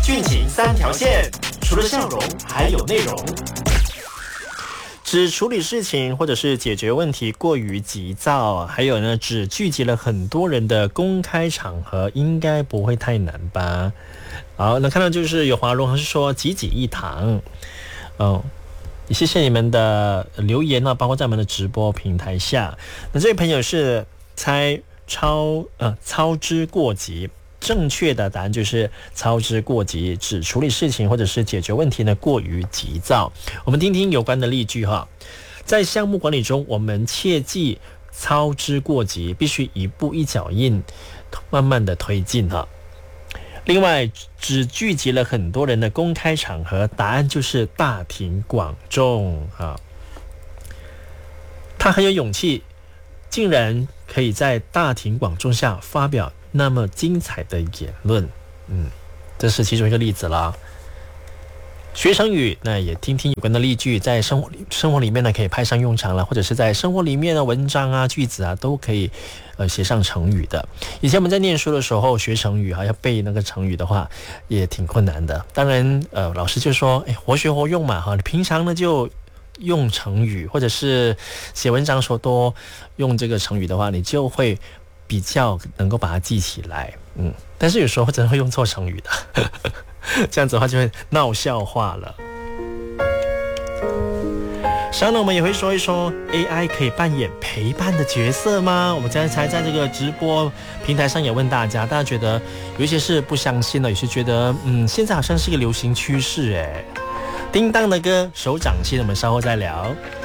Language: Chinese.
剧情三条线，除了笑容还有内容。只处理事情或者是解决问题过于急躁，还有呢，只聚集了很多人的公开场合，应该不会太难吧？好，那看到就是有华荣是说济济一堂，也谢谢你们的留言呢，包括在我们的直播平台下。那这位朋友是猜操之过急。正确的答案就是操之过急，只处理事情或者是解决问题呢过于急躁。我们听听有关的例句哈。在项目管理中，我们切忌操之过急，必须一步一脚印，慢慢的推进哈。另外，只聚集了很多人的公开场合，答案就是大庭广众啊。他很有勇气，竟然可以在大庭广众下发表那么精彩的言论，这是其中一个例子啦。学成语，那也听听有关的例句，在生活里面呢可以派上用场了，或者是在生活里面的文章啊、句子啊都可以写上成语的。以前我们在念书的时候学成语要背那个成语的话也挺困难的。当然老师就说活学活用嘛你平常呢就用成语，或者是写文章说多用这个成语的话，你就会比较能够把它记起来。但是有时候真的会用错成语的这样子的话就会闹笑话了。稍后我们也会说一说 AI 可以扮演陪伴的角色吗？我们刚才在这个直播平台上也问大家，大家觉得有一些是不相信的，有些觉得现在好像是一个流行趋势。叮当的歌手掌心，我们稍后再聊。